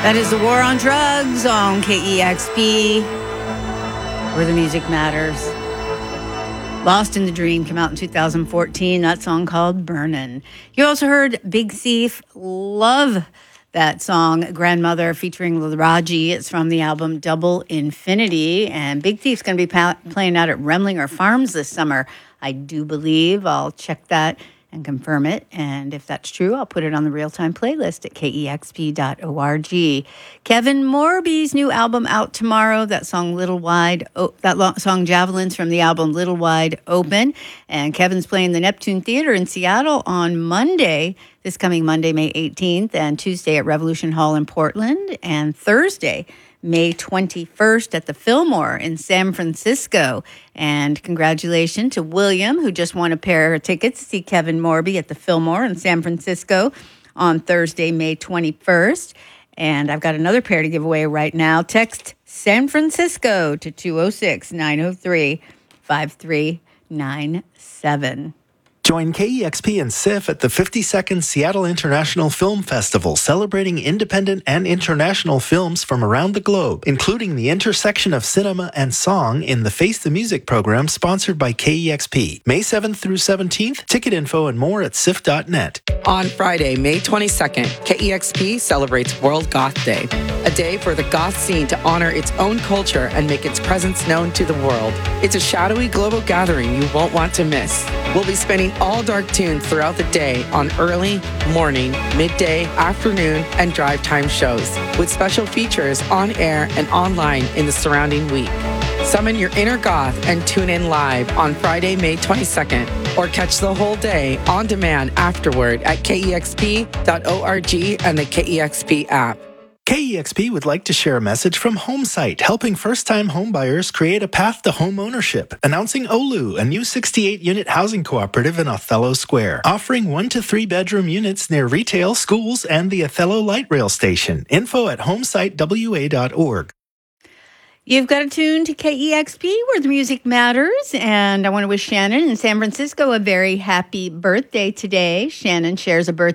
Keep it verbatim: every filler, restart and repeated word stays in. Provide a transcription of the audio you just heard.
That is the War on Drugs on K E X P, where the music matters. Lost in the Dream came out in two thousand fourteen. That song called Burnin'. You also heard Big Thief. Love that song, Grandmother, featuring Raji. It's from the album Double Infinity. And Big Thief's going to be pa- playing out at Remlinger Farms this summer, I do believe. I'll check that and confirm it. And if that's true, I'll put it on the real-time playlist at K E X P dot org. Kevin Morby's new album out tomorrow. That song Little Wide, o- that lo- song Javelins from the album Little Wide Open. And Kevin's playing the Neptune Theater in Seattle on Monday, this coming Monday, May eighteenth, and Tuesday at Revolution Hall in Portland, and Thursday, May twenty-first at the Fillmore in San Francisco. And congratulations to William, who just won a pair of tickets to see Kevin Morby at the Fillmore in San Francisco on Thursday, May twenty-first. And I've got another pair to give away right now. Text San Francisco to two oh six, nine oh three, five three nine seven. Join K E X P and S I F at the fifty-second Seattle International Film Festival, celebrating independent and international films from around the globe, including the intersection of cinema and song in the Face the Music program sponsored by K E X P. May seventh through seventeenth, ticket info and more at S I F dot net. On Friday, May twenty-second, K E X P celebrates World Goth Day, a day for the goth scene to honor its own culture and make its presence known to the world. It's a shadowy global gathering you won't want to miss. We'll be spending all dark tunes throughout the day on early, morning, midday, afternoon, and drive time shows, with special features on air and online in the surrounding week. Summon your inner goth and tune in live on Friday, May twenty-second, or catch the whole day on demand afterward at K E X P dot org and the K E X P app. K E X P would like to share a message from HomeSite, helping first-time homebuyers create a path to home ownership. Announcing Olu, a new sixty-eight unit housing cooperative in Othello Square, offering one to three bedroom units near retail, schools, and the Othello Light Rail Station. Info at homesite w a dot org. You've got to tune to K E X P, where the music matters, and I want to wish Shannon in San Francisco a very happy birthday today. Shannon shares a birthday